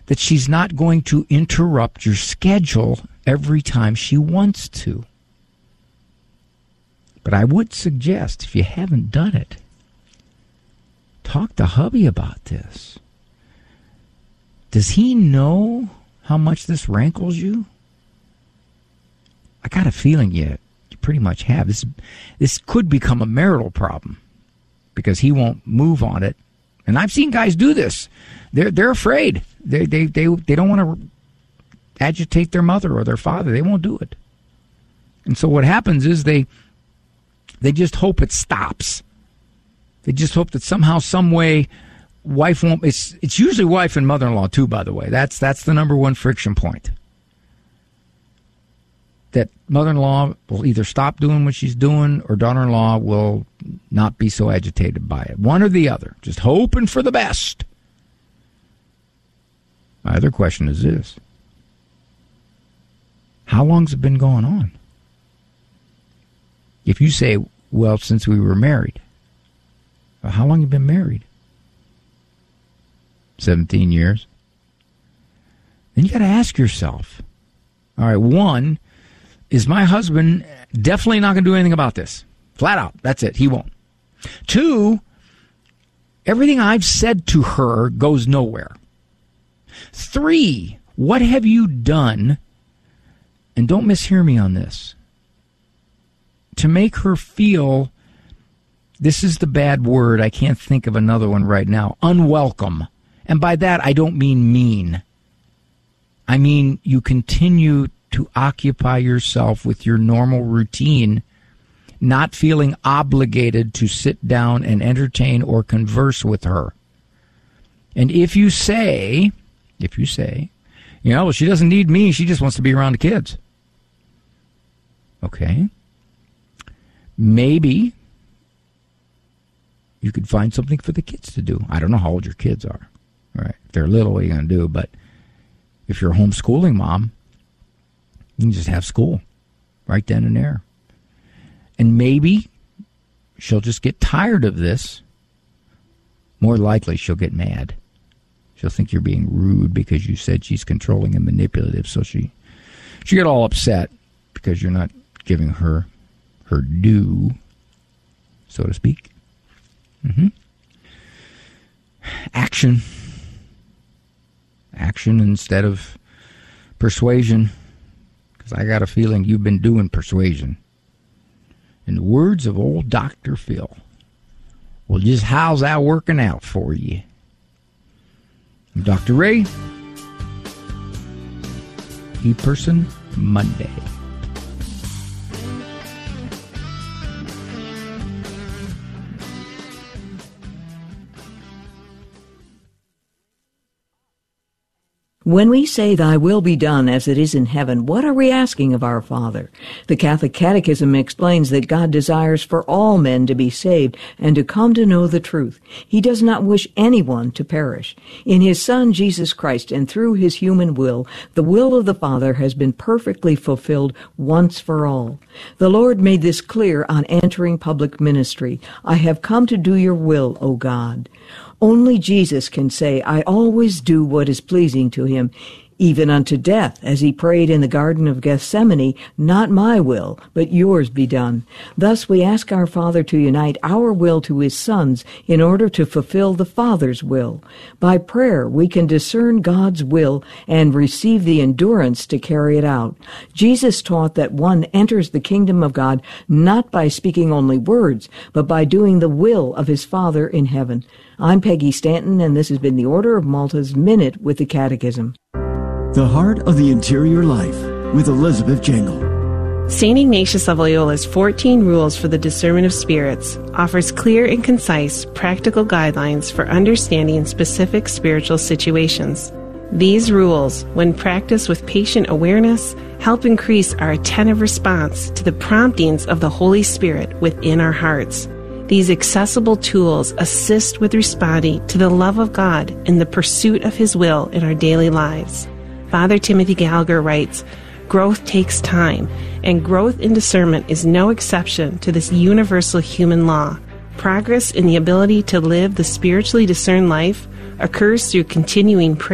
that she's not going to interrupt your schedule every time she wants to. But I would suggest, if you haven't done it, talk to hubby about this. Does he know how much this rankles you? I got a feeling you pretty much have. This could become a marital problem because he won't move on it. And I've seen guys do this. They're afraid. They don't want to agitate their mother or their father. They won't do it. And so what happens is they just hope it stops. They just hope that somehow, some way, wife won't. It's usually wife and mother-in-law too, by the way. That's the number one friction point. That mother-in-law will either stop doing what she's doing or daughter-in-law will not be so agitated by it. One or the other. Just hoping for the best. My other question is this. How long's it been going on? If you say, well, since we were married. Well, how long have you been married? 17 years. Then you got to ask yourself, all right, one, is my husband definitely not going to do anything about this? Flat out. That's it. He won't. Two, everything I've said to her goes nowhere. Three, what have you done, and don't mishear me on this, to make her feel, this is the bad word, I can't think of another one right now, unwelcome. And by that, I don't mean mean. I mean you continue to occupy yourself with your normal routine, not feeling obligated to sit down and entertain or converse with her. And if you say, well, she doesn't need me, she just wants to be around the kids. Okay. Maybe you could find something for the kids to do. I don't know how old your kids are. All right. If they're little, what are you going to do? But if you're a homeschooling mom, you can just have school right then and there. And maybe she'll just get tired of this. More likely, she'll get mad. She'll think you're being rude because you said she's controlling and manipulative. So she'll get all upset because you're not giving her her due, so to speak. Action instead of persuasion, because I got a feeling you've been doing persuasion. In the words of old Dr. Phil, well, just how's that working out for you? I'm Dr. Ray. E-Person Monday. When we say, "Thy will be done as it is in heaven," what are we asking of our Father? The Catholic Catechism explains that God desires for all men to be saved and to come to know the truth. He does not wish anyone to perish. In His Son, Jesus Christ, and through His human will, the will of the Father has been perfectly fulfilled once for all. The Lord made this clear on entering public ministry. "I have come to do your will, O God." Only Jesus can say, "I always do what is pleasing to Him, even unto death," as He prayed in the Garden of Gethsemane, "Not my will, but yours be done." Thus we ask our Father to unite our will to His Son's in order to fulfill the Father's will. By prayer we can discern God's will and receive the endurance to carry it out. Jesus taught that one enters the kingdom of God not by speaking only words, but by doing the will of his Father in heaven. I'm Peggy Stanton, and this has been the Order of Malta's Minute with the Catechism. The Heart of the Interior Life with Elizabeth Jangle. St. Ignatius of Loyola's 14 Rules for the Discernment of Spirits offers clear and concise practical guidelines for understanding specific spiritual situations. These rules, when practiced with patient awareness, help increase our attentive response to the promptings of the Holy Spirit within our hearts. These accessible tools assist with responding to the love of God in the pursuit of His will in our daily lives. Father Timothy Gallagher writes, "Growth takes time, and growth in discernment is no exception to this universal human law. Progress in the ability to live the spiritually discerned life occurs through continuing prayer